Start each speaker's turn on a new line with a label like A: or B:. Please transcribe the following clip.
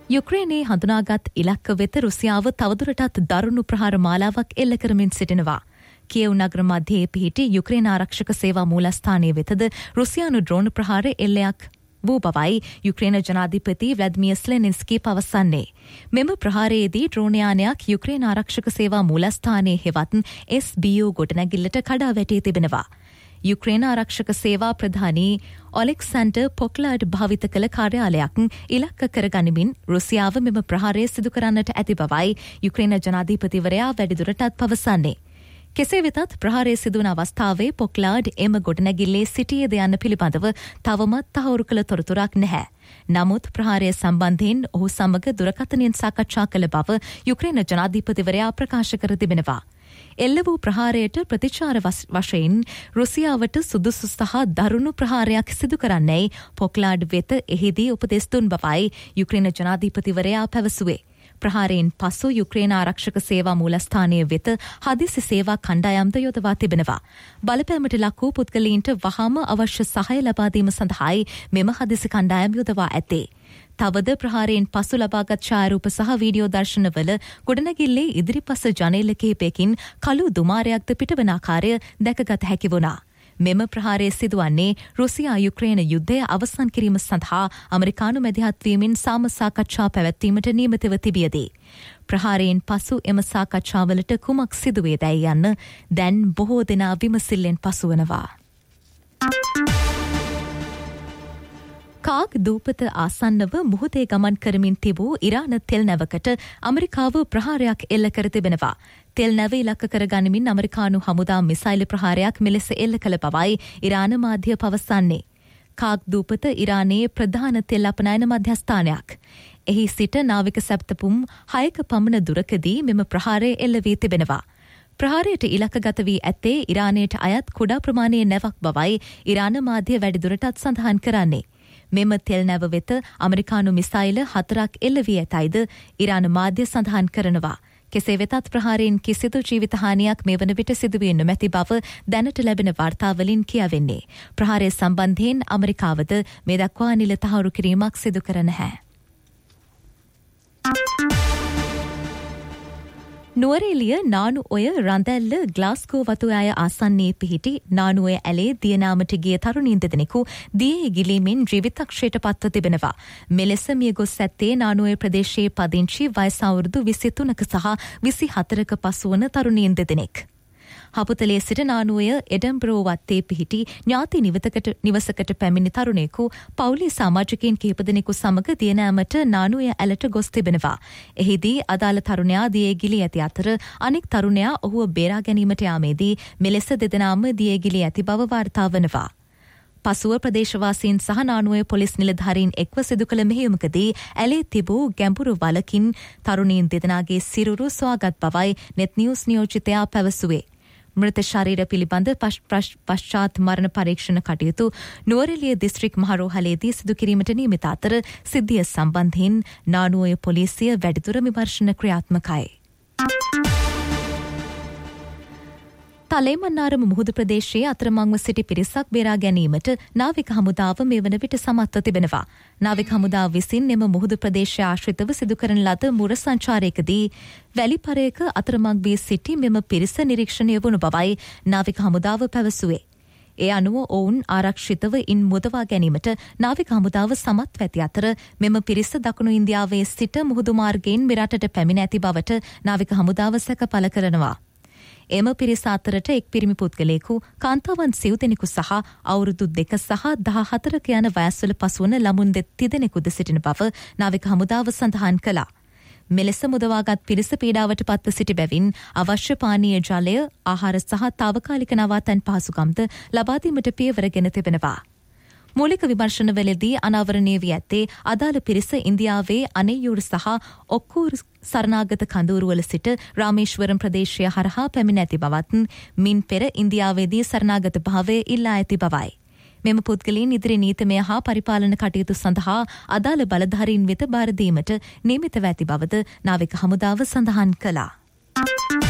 A: යුක්‍රේනයේ හඳුනාගත් ඉලක්ක වෙත රුසියාව තවදුරටත් දරුණු ප්‍රහාර මාලාවක් එල්ල කරමින් සිටිනවා. කියව් නගර මධ්‍යයේ පිහිටි යුක්‍රේන ආරක්ෂක සේවා මූලස්ථානයේ වෙතද රුසියානු ඩ්‍රෝන් ප්‍රහාර එල්ලයක් වූ බවයි යුක්‍රේන ජනාධිපති ව්ලාදිමිර් ઝෙලෙන්ස්කී පවසන්නේ. මෙම ප්‍රහාරයේදී ඩ්‍රෝන් යානයක් යුක්‍රේන ආරක්ෂක සේවා මූලස්ථානයේ හෙවත් SBU ගොඩනැගිල්ලට කඩා වැටී තිබෙනවා. යුක්‍රේන ආරක්ෂක සේවා ප්‍රධානී ඔලෙක්සැන්ඩර් පොක්ලාඩ් භාවිත කළ කාර්යාලයක් ඉලක්ක කරගනිමින් රුසියාව මෙම ප්‍රහාරය සිදු කරන්නට ඇති බවයි යුක්‍රේන ජනාධිපතිවරයා වැඩිදුරටත් පවසන්නේ. කෙසේ වෙතත් ප්‍රහාරය සිදුවන අවස්ථාවේ පොක්ලාඩ් එම ගොඩනැගිල්ලේ සිටියේද යන්න පිළිබඳව තවමත් තහවුරු කළ තොරතුරක් නැහැ. නමුත් ප්‍රහාරය සම්බන්ධයෙන් ඔහු සමග දුරකථනයෙන් සාකච්ඡා කළ බව යුක්‍රේන ජනාධිපතිවරයා ප්‍රකාශ කර තිබෙනවා. එල්ල වූ ප්‍රහාරයට ප්‍රතිචාර වශයෙන් රුසියාවට සුදුසු සහ දරුණු ප්‍රහාරයක් සිදු කරන්නයි පොක්ලාඩ් වෙත එහිදී උපදෙස් දුන් බවයි යුක්‍රේන ජනාධිපතිවරයා පැවසුවේ. ප්‍රහාරයෙන් පසු යුක්‍රේන ආරක්ෂක සේවා මූලස්ථානයේ වෙත හදිසි සේවා කණ්ඩායම්ද යොදවා තිබෙනවා. බලපෑමට ලක් වූ පුද්ගලයින්ට වහාම අවශ්‍ය සහාය ලබා දීම සඳහායි මෙම හදිසි කණ්ඩායම් යොදවා ඇත්තේ. තවද ප්‍රහාරයෙන් පසු ලබාගත් ඡායාරූප සහ වීඩියෝ දර්ශනවල ගොඩනැගිල්ලේ ඉදිරිපස ජනේල කිහිපයකින් කළු දුමාරයක්ද පිටවන ආකාරය දැකගත හැකි වුණා. මෙම ප්‍රහාරය සිදුවන්නේ රුසියා යුක්‍රේන යුද්ධය අවසන් කිරීම සඳහා අමරිකානු මැදිහත්වීමෙන් සාම සාකච්ඡා පැවැත්වීමට නියමිතව තිබියදී. ප්‍රහාරයෙන් පසු එම සාකච්ඡාවලට කුමක් සිදුවේදැයි යන්න දැන් බොහෝ දෙනා විමසිල්ලෙන් පසුවනවා. කාග් දූපත ආසන්නව මුහුදේ ගමන් කරමින් තිබූ ඉරාන තෙල් නැවකට ඇමරිකාව ප්‍රහාරයක් එල්ල කර තිබෙනවා. තෙල් නැව ඉලක්ක කරගනිමින් ඇමරිකානු හමුදා මිසයිල් ප්‍රහාරයක් මෙලෙස එල්ල කළ බවයි ඉරාන මාධ්‍ය පවසන්නේ. කාග් දූපත ඉරානයේ ප්‍රධාන තෙල් අපනයන මධ්‍යස්ථානයක්. එහි සිට නාවික සැපතපුම් 6ක පමණ දුරකදී මෙම ප්‍රහාරය එල්ල වී තිබෙනවා. ප්‍රහාරයට ඉලක්කගත වී ඇත්තේ ඉරානයට අයත් කුඩා ප්‍රමාණයේ නැවක් බවයි ඉරාන මාධ්‍ය වැඩිදුරටත් සඳහන් කරන්නේ. මෙම තෙල් නැව වෙත ඇමරිකානු මිසයිල 4ක් එල්ල වී ඇතයිද ඉරාන මාධ්‍ය සඳහන් කරනවා. කෙසේ වෙතත් ප්‍රහාරයෙන් කිසිදු ජීවිත හානියක් මේ වන විට සිදුවී නොමැති බව දැනට ලැබෙන වාර්තාවලින් කියවෙන්නේ. ප්‍රහාරය සම්බන්ධයෙන් ඇමරිකාවද මේ දක්වා නිල තහවුරු කිරීමක් සිදු කර නැහැ. නුවරඑළිය නානු ඔය රඳැල්ල ග්ලාස්ගෝ වතුයාය ආසන්නයේ පිහිටි නානු ඔය ඇලේ දියනාමට ගිය තරුණීන් දෙදෙනෙකු දියේ ගිලීමෙන් ජීවිතක්ෂයට පත්ව තිබෙනවා. මෙලෙස මිය ගොස් ඇත්තේ නානු ඔය ප්‍රදේශයේ පදිංචි වයස අවුරුදු 23ක සහ 24ක පසුවන තරුණීන් දෙදෙනෙක්. හපුතලේ සිට නානුවය එඩම්බරෝ වත්තේ පිහිටි ඥාති නිවසකට පැමිණි තරුණයෙකු පවුලේ සමාජිකයින් කිහිප දෙනෙකු සමග දියනෑමට නානුවය ඇලට ගොස් තිබෙනවා. එහිදී අදාළ තරුණයා දියේ ගිලී ඇති අතර අනෙක් තරුණයා ඔහුව බේරා ගැනීමට යාමේදී මෙලෙස දෙදෙනාම දියේ ගිලී ඇති බව වාර්තා වනවා. පසුව ප්‍රදේශවාසීන් සහ නානුවේ පොලිස් නිලධාරීන් එක්ව සිදු කළ මෙහෙයුමකදී ඇලේ තිබූ ගැඹුරු වලකින් තරුණීන් දෙදෙනාගේ සිරුරු සොයාගත් බවයි නෙත් නිවුස් නියෝජිතයා පැවසුවේ. මෘත ශරීර පිළිබඳ පශ්චාත් මරණ පරීක්ෂණ කටයුතු නුවරඑළිය දිස්ත්‍රික් මහරෝහලේදී සිදු කිරීමට නියමිත අතර සිද්ධිය සම්බන්ධයෙන් නානුවේ පොලිසිය වැඩිදුර විමර්ශන ක්‍රියාත්මකයි. තලේමන්නාරම මුහුදු ප්‍රදේශයේ අතරමංව සිටි පිරිසක් බේරා ගැනීමට නාවික හමුදාව මේ වන විට සමත්ව තිබෙනවා. නාවික හමුදාව විසින් එම මුහුදු ප්‍රදේශය ආශ්‍රිතව සිදු කරන ලද මුර සංචාරයකදී වැලිපරයක අතරමං වී සිටි මෙම පිරිස නිරීක්ෂණය වුණු බවයි නාවික හමුදාව පැවසුවේ. ඒ අනුව ඔවුන් ආරක්ෂිතව ඉන් මුදවා ගැනීමට නාවික හමුදාව සමත් ඇති අතර මෙම පිරිස දකුණු ඉන්දියාවේ සිට මුහුදු මාර්ගයෙන් මෙරටට පැමිණ ඇති බවට නාවික හමුදාව සැක පළ කරනවා. එම පිරිස අතරට එක් පිරිමි පුද්ගලයෙකු කාන්තාවන් 7 දෙනෙකු සහ අවුරුදු 2 සහ 14ක යන වයස්වල පසුවන ළමුන් දෙදෙනෙකුද සිටින බව නාවික හමුදාව සඳහන් කළා. මෙලෙස මුදවාගත් පිරිස පීඩාවට පත්ව සිටි බැවින් අවශ්‍ය පානීය ජලය, ආහාර සහ තාවකාලික නවාතැන් පහසුකම්ද ලබා දීමට පියවරගෙන තිබෙනවා. මූලික විමර්ශනවලදී අනාවරණය වී ඇත්තේ අදාළ පිරිස ඉන්දියාවේ අනෙයුර් සහ ඔක්කූර් සරණාගත කඳවුරුවල සිට රාමේශ්වරම් ප්‍රදේශය හරහා පැමිණ ඇති බවත් මින් පෙර ඉන්දියාවේදී සරණාගත භාවය ඉල්ලා ඇති බවයි. මෙම පුද්ගලයන් ඉදිරි නීතිමය හා පරිපාලන කටයුතු සඳහා අදාළ බලධාරීන් වෙත බාර දීමට නියමිතව ඇති බවද නාවික හමුදාව සඳහන් කළා.